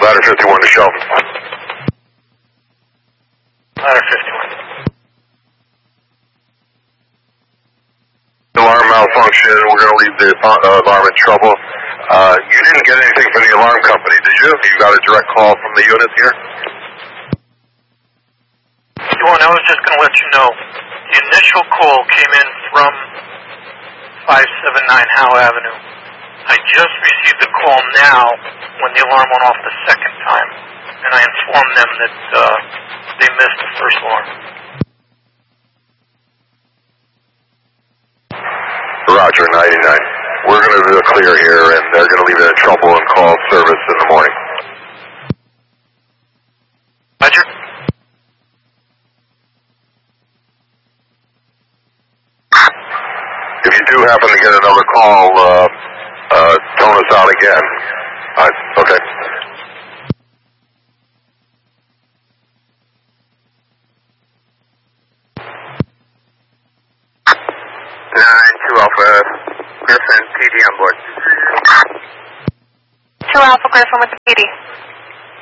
Ladder 51 to Shelton. Ladder 51. Alarm malfunction. We're going to leave the alarm in trouble. You didn't get anything from the alarm company, did you? You got a direct call from the unit here? I was just going to let you know, the initial call came in from 579 Howe Avenue. I just received a call now when the alarm went off the second time, and I informed them that they missed the first alarm. Roger, 99. We're going to do a clear here, and they're going to leave it in trouble and call service in the morning. Roger. If you do happen to get another call, tone us out again. Okay. 2 Alpha Griffin, PD on board. 2 Alpha Griffin with the PD.